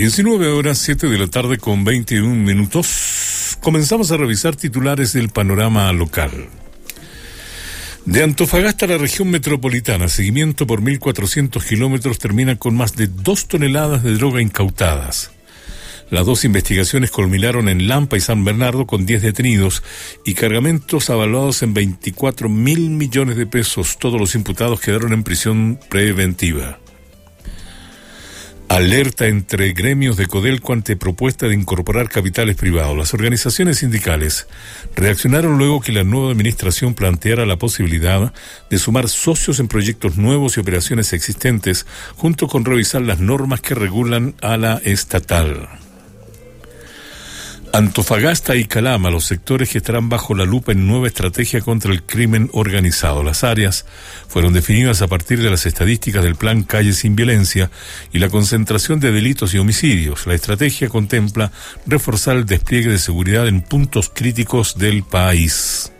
19 horas, 7 de la tarde con 21 minutos. Comenzamos a revisar titulares del panorama local. De Antofagasta a la región metropolitana, seguimiento por 1.400 kilómetros termina con más de 2 toneladas de droga incautadas. Las dos investigaciones culminaron en Lampa y San Bernardo con 10 detenidos y cargamentos avalados en 24.000 millones de pesos. Todos los imputados quedaron en prisión preventiva. Alerta entre gremios de Codelco ante propuesta de incorporar capitales privados. Las organizaciones sindicales reaccionaron luego que la nueva administración planteara la posibilidad de sumar socios en proyectos nuevos y operaciones existentes, junto con revisar las normas que regulan a la estatal. Antofagasta y Calama, los sectores que estarán bajo la lupa en nueva estrategia contra el crimen organizado. Las áreas fueron definidas a partir de las estadísticas del Plan Calle Sin Violencia y la concentración de delitos y homicidios. La estrategia contempla reforzar el despliegue de seguridad en puntos críticos del país.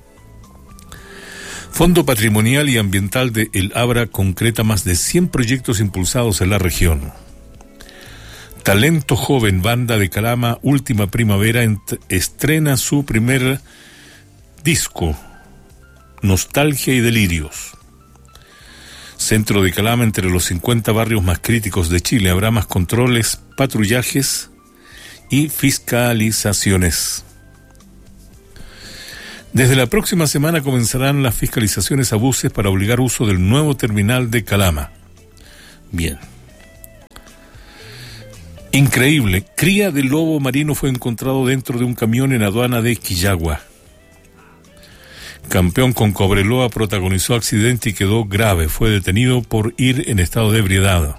Fondo Patrimonial y Ambiental de El Abra concreta más de 100 proyectos impulsados en la región. Talento Joven, banda de Calama, Última Primavera, estrena su primer disco, Nostalgia y Delirios. Centro de Calama, entre los 50 barrios más críticos de Chile, habrá más controles, patrullajes y fiscalizaciones. Desde la próxima semana comenzarán las fiscalizaciones a buses para obligar uso del nuevo terminal de Calama. Bien. Increíble, cría de lobo marino fue encontrado dentro de un camión en aduana de Quillagua. Campeón con Cobreloa protagonizó accidente y quedó grave. Fue detenido por ir en estado de ebriedad.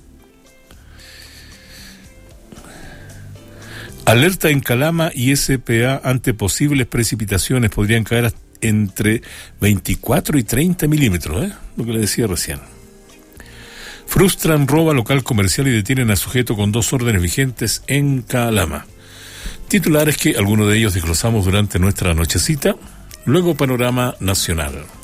Alerta en Calama y SPA ante posibles precipitaciones. Podrían caer entre 24 y 30 milímetros, lo que le decía recién. Frustran robo a local comercial y detienen a sujeto con 2 órdenes vigentes en Calama. Titulares que algunos de ellos desglosamos durante nuestra nochecita. Luego panorama nacional.